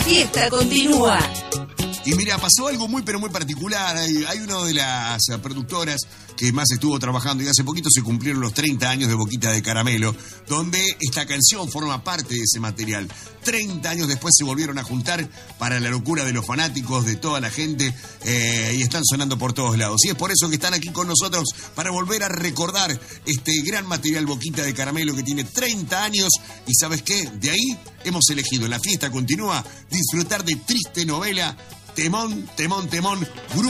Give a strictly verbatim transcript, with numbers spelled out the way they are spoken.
fiesta continúa. Y mira, pasó algo muy pero muy particular. Hay, hay una de las productoras que más estuvo trabajando y hace poquito se cumplieron los treinta años de Boquita de Caramelo, donde esta canción forma parte de ese material. treinta años después se volvieron a juntar para la locura de los fanáticos, de toda la gente, eh, y están sonando por todos lados. Y es por eso que están aquí con nosotros para volver a recordar este gran material Boquita de Caramelo que tiene treinta años. Y ¿sabes qué? De ahí hemos elegido en La Fiesta Continúa disfrutar de Triste Novela, temón, temón, temón, grupo